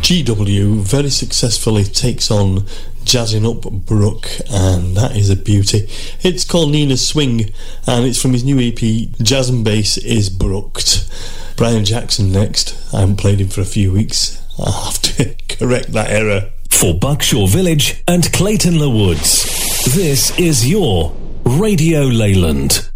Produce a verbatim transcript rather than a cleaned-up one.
G W very successfully takes on Jazzing Up Brooke, and that is a beauty. It's called Nina's Swing, and it's from his new E P, Jazz and Bass is Brooked. Brian Jackson next. I haven't played him for a few weeks. I'll have to correct that error. For Buckshaw Village and Clayton Le Woods, this is your Radio Leyland.